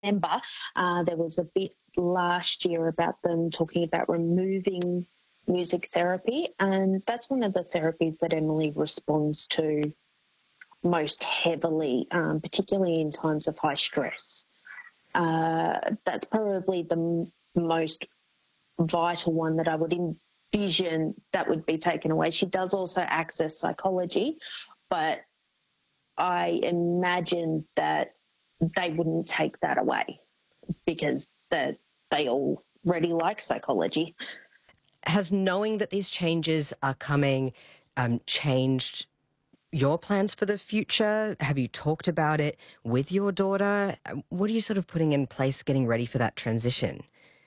remember there was a bit last year about them talking about removing music therapy, and that's one of the therapies that Emily responds to most heavily, particularly in times of high stress. That's probably the most vital one that I would envision that would be taken away. She does also access psychology, but I imagine that they wouldn't take that away because they already like psychology. Has knowing that these changes are coming changed your plans for the future? Have you talked about it with your daughter? What are you sort of putting in place getting ready for that transition?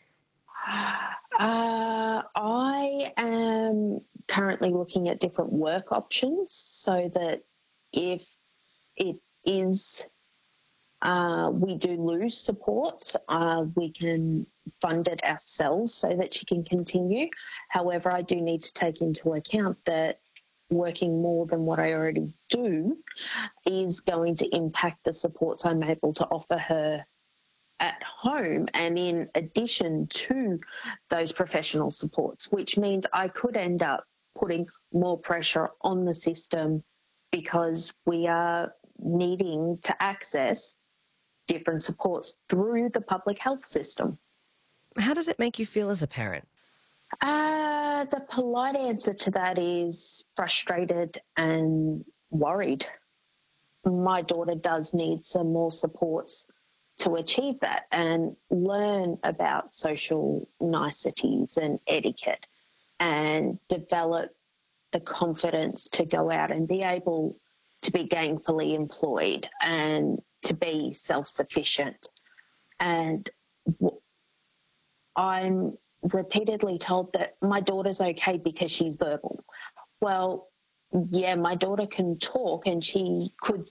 I am currently looking at different work options so that if it is we do lose support, we can fund it ourselves so that she can continue. However, I do need to take into account that working more than what I already do is going to impact the supports I'm able to offer her at home, and in addition to those professional supports, which means I could end up putting more pressure on the system because we are needing to access different supports through the public health system. How does it make you feel as a parent? The polite answer to that is frustrated and worried. My daughter does need some more supports to achieve that and learn about social niceties and etiquette and develop the confidence to go out and be able to be gainfully employed and to be self-sufficient. And I'm repeatedly told that my daughter's okay because she's verbal. Well, yeah, my daughter can talk and she could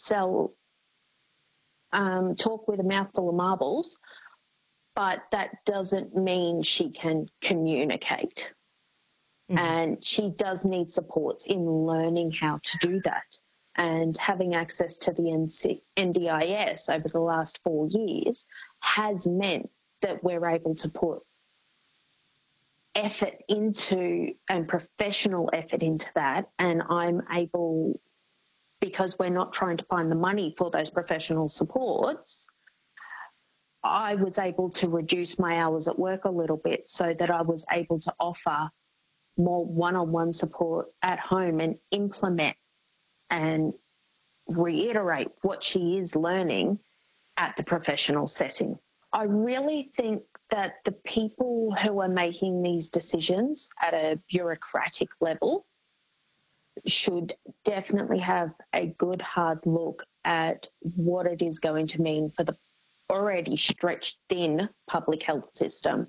talk with a mouthful of marbles, but that doesn't mean she can communicate. Mm-hmm. And she does need supports in learning how to do that. And having access to the NDIS over the last 4 years has meant that we're able to put effort into and professional effort into that. And I'm able, because we're not trying to find the money for those professional supports, I was able to reduce my hours at work a little bit so that I was able to offer more one-on-one support at home and implement and reiterate what she is learning at the professional setting. I really think that the people who are making these decisions at a bureaucratic level should definitely have a good hard look at what it is going to mean for the already stretched thin public health system.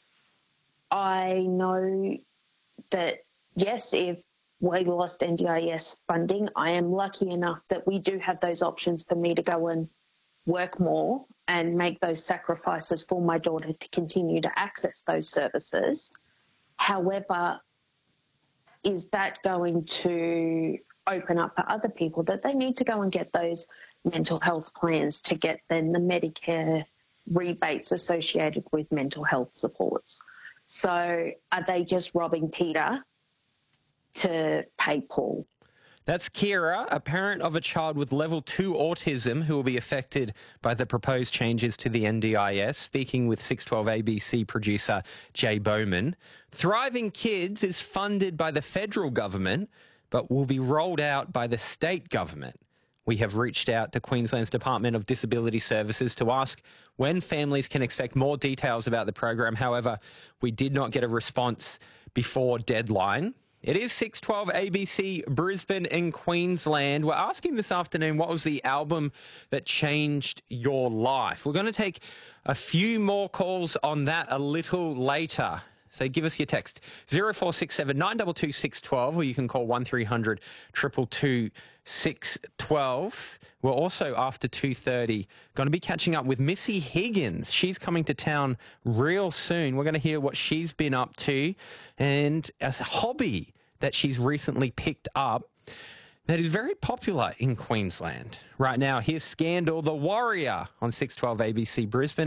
I know that, yes, if we lost NDIS funding, I am lucky enough that we do have those options for me to go and work more and make those sacrifices for my daughter to continue to access those services. However, is that going to open up for other people that they need to go and get those mental health plans to get then the Medicare rebates associated with mental health supports? So are they just robbing Peter to pay Paul? That's Kira, a parent of a child with level 2 autism who will be affected by the proposed changes to the NDIS, speaking with 612 ABC producer Jay Bowman. Thriving Kids is funded by the federal government but will be rolled out by the state government. We have reached out to Queensland's Department of Disability Services to ask when families can expect more details about the program. However, we did not get a response before deadline. It is 612 ABC Brisbane in Queensland. We're asking this afternoon, what was the album that changed your life? We're going to take a few more calls on that a little later. So give us your text, 0467 922 612, or you can call 1300 222 612. We're also, after 2:30, going to be catching up with Missy Higgins. She's coming to town real soon. We're going to hear what she's been up to and a hobby that she's recently picked up that is very popular in Queensland. Right now, here's Scandal, The Warrior on 612 ABC Brisbane.